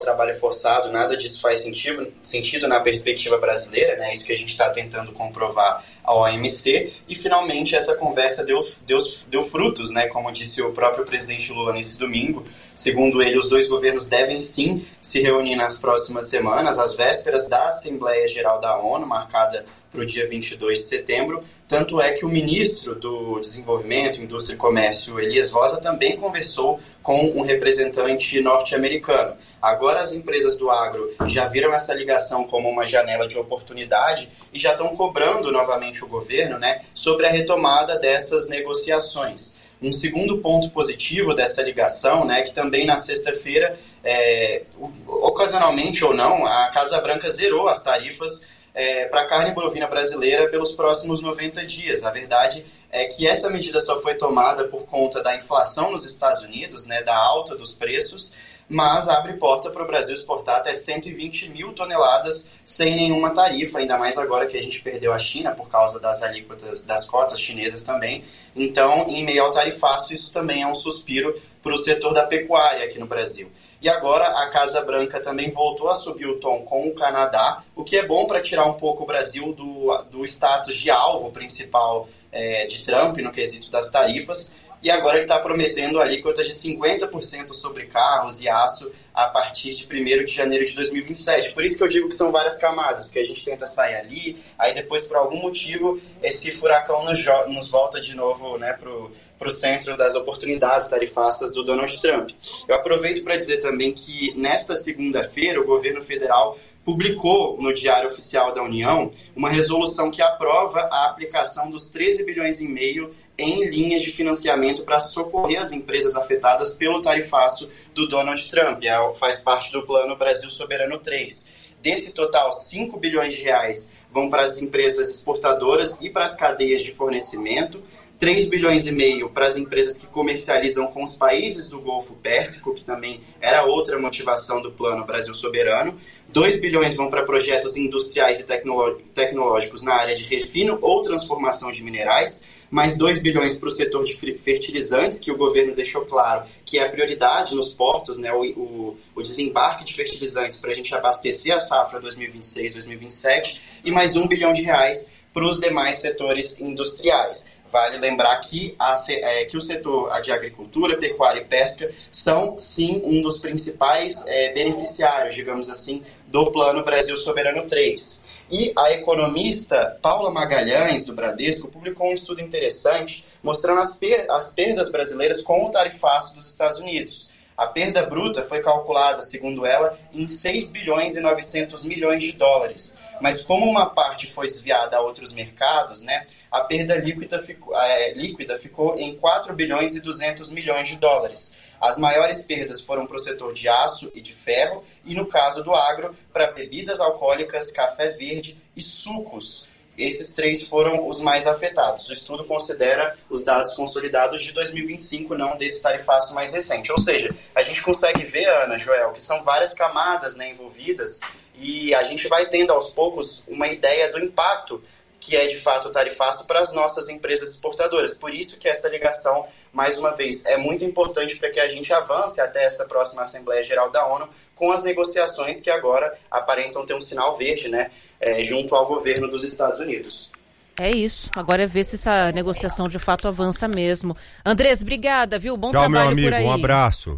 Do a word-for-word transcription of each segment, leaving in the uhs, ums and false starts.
trabalho forçado, nada disso faz sentido, sentido na perspectiva brasileira, né? Isso que a gente está tentando comprovar a O M C, e finalmente essa conversa deu, deu, deu frutos, né? Como disse o próprio presidente Lula nesse domingo. Segundo ele, os dois governos devem sim se reunir nas próximas semanas, às vésperas da Assembleia Geral da ONU, marcada para o dia vinte e dois de setembro. Tanto é que o ministro do Desenvolvimento, Indústria e Comércio, Elias Rosa, também conversou com um representante norte-americano. Agora as empresas do agro já viram essa ligação como uma janela de oportunidade e já estão cobrando novamente o governo, né, sobre a retomada dessas negociações. Um segundo ponto positivo dessa ligação, né, que também na sexta-feira, é, ocasionalmente ou não, a Casa Branca zerou as tarifas é, para a carne bovina brasileira pelos próximos noventa dias. A verdade é que essa medida só foi tomada por conta da inflação nos Estados Unidos, né, da alta dos preços, mas abre porta para o Brasil exportar até cento e vinte mil toneladas sem nenhuma tarifa, ainda mais agora que a gente perdeu a China por causa das alíquotas, das cotas chinesas também. Então, em meio ao tarifaço, isso também é um suspiro para o setor da pecuária aqui no Brasil. E agora a Casa Branca também voltou a subir o tom com o Canadá, o que é bom para tirar um pouco o Brasil do, do status de alvo principal é, de Trump no quesito das tarifas. E agora ele está prometendo alíquotas de cinquenta por cento sobre carros e aço a partir de primeiro de janeiro de dois mil e vinte e sete. Por isso que eu digo que são várias camadas, porque a gente tenta sair ali, aí depois, por algum motivo, esse furacão nos, nos volta de novo, né, para o centro das oportunidades tarifácias do Donald Trump. Eu aproveito para dizer também que nesta segunda-feira o governo federal publicou no Diário Oficial da União uma resolução que aprova a aplicação dos treze bilhões e meio em linhas de financiamento para socorrer as empresas afetadas pelo tarifaço do Donald Trump. É, faz parte do Plano Brasil Soberano três. Desse total, cinco bilhões de reais vão para as empresas exportadoras e para as cadeias de fornecimento, três bilhões e meio para as empresas que comercializam com os países do Golfo Pérsico, que também era outra motivação do Plano Brasil Soberano, dois bilhões vão para projetos industriais e tecnológicos na área de refino ou transformação de minerais, mais dois bilhões para o setor de fertilizantes, que o governo deixou claro que é a prioridade nos portos, né, o, o, o desembarque de fertilizantes para a gente abastecer a safra dois mil e vinte e seis, dois mil e vinte e sete, e mais um bilhão de reais para os demais setores industriais. Vale lembrar que, a, é, que o setor de agricultura, pecuária e pesca são, sim, um dos principais é, beneficiários, digamos assim, do Plano Brasil Soberano três. E a economista Paula Magalhães, do Bradesco, publicou um estudo interessante mostrando as, per- as perdas brasileiras com o tarifaço dos Estados Unidos. A perda bruta foi calculada, segundo ela, em seis bilhões e novecentos milhões de dólares. Mas como uma parte foi desviada a outros mercados, né, a perda líquida ficou, é, líquida ficou em quatro bilhões e duzentos milhões de dólares. As maiores perdas foram para o setor de aço e de ferro e, no caso do agro, para bebidas alcoólicas, café verde e sucos. Esses três foram os mais afetados. O estudo considera os dados consolidados de dois mil e vinte e cinco, não desse tarifaço mais recente. Ou seja, a gente consegue ver, Ana, Joel, que são várias camadas, né, envolvidas, e a gente vai tendo aos poucos uma ideia do impacto que é de fato o tarifaço para as nossas empresas exportadoras. Por isso que essa ligação, mais uma vez, é muito importante para que a gente avance até essa próxima Assembleia Geral da ONU com as negociações que agora aparentam ter um sinal verde, né, é, junto ao governo dos Estados Unidos. É isso. Agora é ver se essa negociação de fato avança mesmo. Andrés, obrigada, viu? Bom Tchau, trabalho meu amigo, por aí. Um abraço.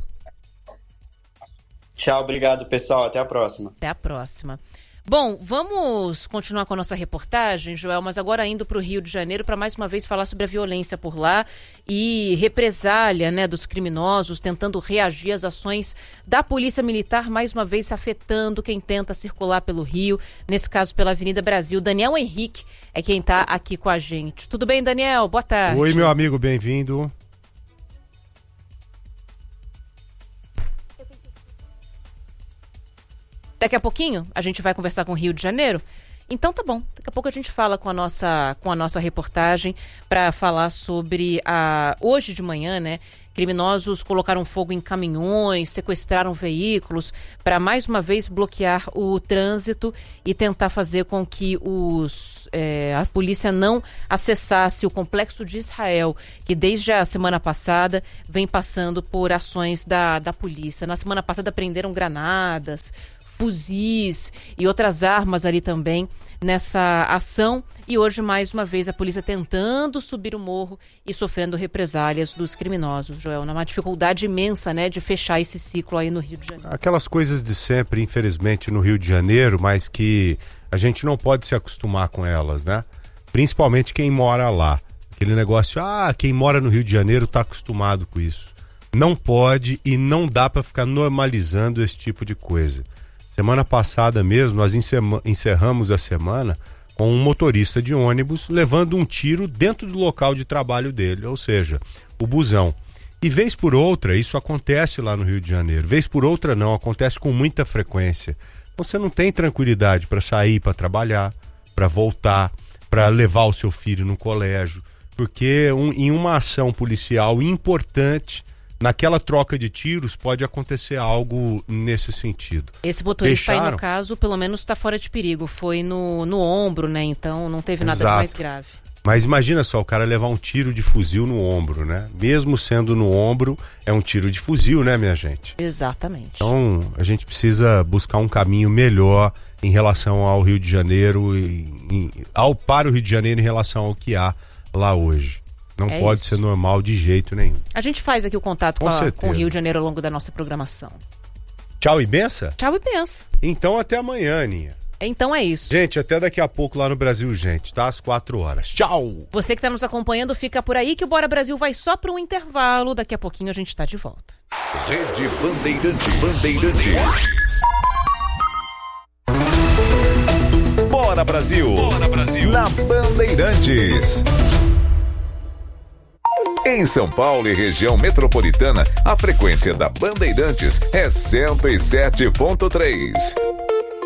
Tchau, obrigado, pessoal. Até a próxima. Até a próxima. Bom, vamos continuar com a nossa reportagem, Joel, mas agora indo para o Rio de Janeiro para mais uma vez falar sobre a violência por lá e represália, né, dos criminosos, tentando reagir às ações da Polícia Militar, mais uma vez afetando quem tenta circular pelo Rio, nesse caso pela Avenida Brasil. Daniel Henrique é quem está aqui com a gente. Tudo bem, Daniel? Boa tarde. Oi, meu amigo, bem-vindo. Daqui a pouquinho a gente vai conversar com o Rio de Janeiro. Então tá bom, daqui a pouco a gente fala com a nossa, com a nossa reportagem para falar sobre a... Hoje de manhã, né, Criminosos colocaram fogo em caminhões, sequestraram veículos para mais uma vez bloquear o trânsito e tentar fazer com que os, é, a polícia não acessasse o Complexo de Israel, que desde a semana passada vem passando por ações da, da polícia. Na semana passada prenderam granadas, fuzis e outras armas ali também nessa ação, e hoje mais uma vez a polícia tentando subir o morro e sofrendo represálias dos criminosos, Joel, numa dificuldade imensa, né, de fechar esse ciclo aí no Rio de Janeiro. Aquelas coisas de sempre, infelizmente, no Rio de Janeiro, mas que a gente não pode se acostumar com elas, né? Principalmente quem mora lá. Aquele negócio, ah, quem mora no Rio de Janeiro está acostumado com isso. Não pode e não dá para ficar normalizando esse tipo de coisa. Semana passada mesmo, nós encerramos a semana com um motorista de ônibus levando um tiro dentro do local de trabalho dele, ou seja, o busão. E vez por outra, isso acontece lá no Rio de Janeiro. Vez por outra não, acontece com muita frequência. Você não tem tranquilidade para sair, para trabalhar, para voltar, para levar o seu filho no colégio, porque um, em uma ação policial importante, naquela troca de tiros, pode acontecer algo nesse sentido. Esse motorista Deixaram... aí, no caso, pelo menos está fora de perigo. Foi no, no ombro, né? Então não teve nada Exato. mais grave. Mas imagina só, o cara levar um tiro de fuzil no ombro, né? Mesmo sendo no ombro, é um tiro de fuzil, né, minha gente? Exatamente. Então, a gente precisa buscar um caminho melhor em relação ao Rio de Janeiro, e, em, ao, para o Rio de Janeiro em relação ao que há lá hoje. Não é pode isso. ser normal de jeito nenhum. A gente faz aqui o contato com, com, a, com o Rio de Janeiro ao longo da nossa programação. Tchau e benção? Tchau e benção. Então até amanhã, Aninha. Então é isso. Gente, até daqui a pouco lá no Brasil, gente, tá? Às quatro horas. Tchau! Você que está nos acompanhando, fica por aí que o Bora Brasil vai só para um intervalo. Daqui a pouquinho a gente tá de volta. Rede Bandeirantes. Bandeirantes. Bora Brasil. Bora Brasil. Na Bandeirantes. Em São Paulo e região metropolitana, a frequência da Bandeirantes é cento e sete ponto três.